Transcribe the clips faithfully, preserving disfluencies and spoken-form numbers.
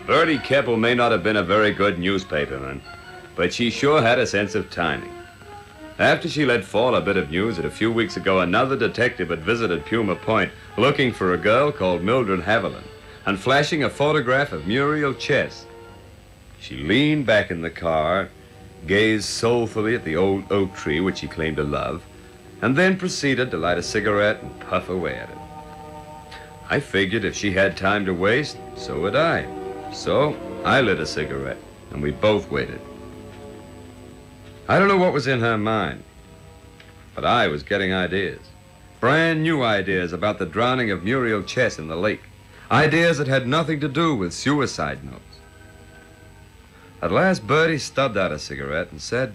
Bertie Keppel may not have been a very good newspaperman, but she sure had a sense of timing. After she let fall a bit of news that a few weeks ago another detective had visited Puma Point looking for a girl called Mildred Haviland and flashing a photograph of Muriel Chess, she leaned back in the car, gazed soulfully at the old oak tree which she claimed to love, and then proceeded to light a cigarette and puff away at it. I figured if she had time to waste, so would I. So I lit a cigarette, and we both waited. I don't know what was in her mind, but I was getting ideas. Brand new ideas about the drowning of Muriel Chess in the lake. Ideas that had nothing to do with suicide notes. At last, Bertie stubbed out a cigarette and said,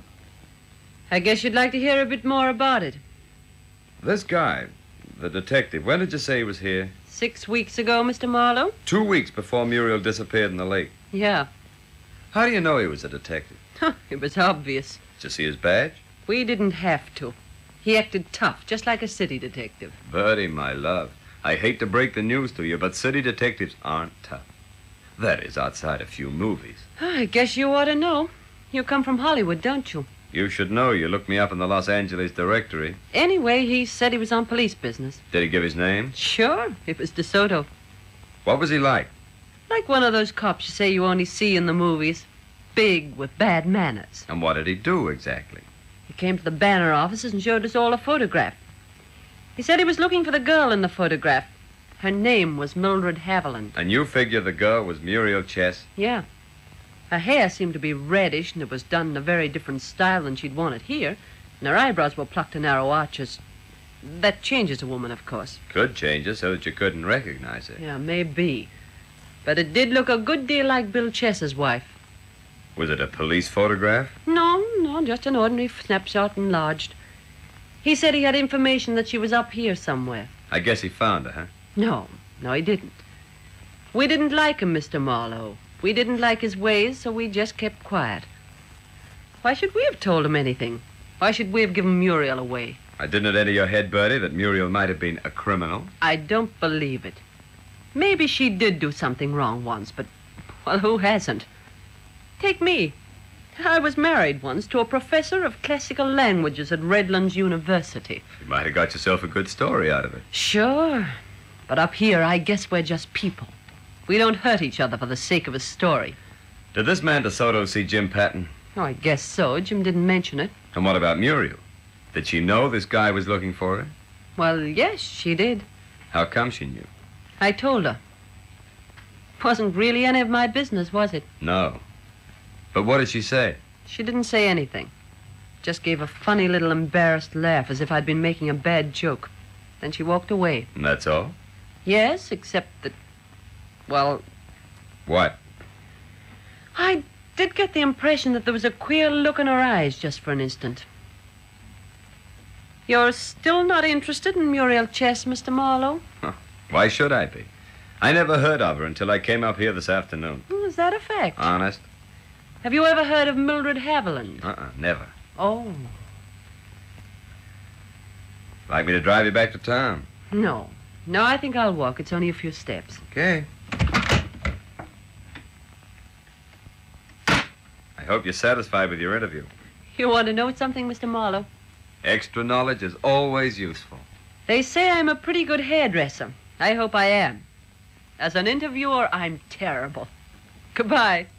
I guess you'd like to hear a bit more about it. This guy, the detective, when did you say he was here? Six weeks ago, Mister Marlowe? Two weeks before Muriel disappeared in the lake. Yeah. How do you know he was a detective? It was obvious. Did you see his badge? We didn't have to. He acted tough, just like a city detective. Bertie, my love, I hate to break the news to you, but city detectives aren't tough. That is, outside a few movies. I guess you ought to know. You come from Hollywood, don't you? You should know. You looked me up in the Los Angeles directory. Anyway, he said he was on police business. Did he give his name? Sure. It was DeSoto. What was he like? Like one of those cops you say you only see in the movies. Big, with bad manners. And what did he do, exactly? He came to the Banner offices and showed us all a photograph. He said he was looking for the girl in the photograph. Her name was Mildred Haviland. And you figure the girl was Muriel Chess? Yeah. Her hair seemed to be reddish, and it was done in a very different style than she'd worn it here. And her eyebrows were plucked to narrow arches. That changes a woman, of course. Could change her so that you couldn't recognize her. Yeah, maybe. But it did look a good deal like Bill Chess's wife. Was it a police photograph? No, no, just an ordinary snapshot enlarged. He said he had information that she was up here somewhere. I guess he found her, huh? No, no, he didn't. We didn't like him, Mister Marlowe. We didn't like his ways, so we just kept quiet. Why should we have told him anything? Why should we have given Muriel away? I didn't it enter your head, Bertie, that Muriel might have been a criminal? I don't believe it. Maybe she did do something wrong once, but, well, who hasn't? Take me. I was married once to a professor of classical languages at Redlands University. You might have got yourself a good story out of it. Sure. But up here, I guess we're just people. We don't hurt each other for the sake of a story. Did this man DeSoto see Jim Patton? Oh, I guess so. Jim didn't mention it. And what about Muriel? Did she know this guy was looking for her? Well, yes, she did. How come she knew? I told her. Wasn't really any of my business, was it? No. But what did she say? She didn't say anything. Just gave a funny little embarrassed laugh as if I'd been making a bad joke. Then she walked away. And that's all? Yes, except that, well... What? I did get the impression that there was a queer look in her eyes just for an instant. You're still not interested in Muriel Chess, Mister Marlowe? Huh. Why should I be? I never heard of her until I came up here this afternoon. Is that a fact? Honest? Have you ever heard of Mildred Haviland? Uh-uh, never. Oh. Like me to drive you back to town? No. No, I think I'll walk. It's only a few steps. Okay. I hope you're satisfied with your interview. You want to know something, Mister Marlowe? Extra knowledge is always useful. They say I'm a pretty good hairdresser. I hope I am. As an interviewer, I'm terrible. Goodbye.